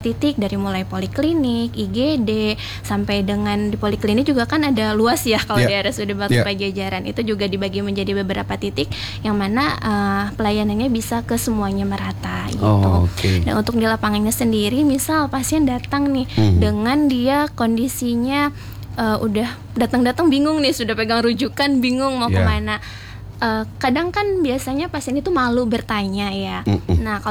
titik dari mulai poliklinik, IGD, sampai dengan di poliklinik juga kan ada luas ya kalau di RSUD Batu Pajajaran. Itu juga dibagi menjadi beberapa titik yang mana pelayanannya bisa ke semuanya merata gitu. Dan untuk di lapangannya sendiri, misal pasien datang nih dengan dia kondisinya udah datang-datang bingung nih, sudah pegang rujukan bingung mau kemana. Kadang kan biasanya pasien itu malu bertanya ya. Nah, kalau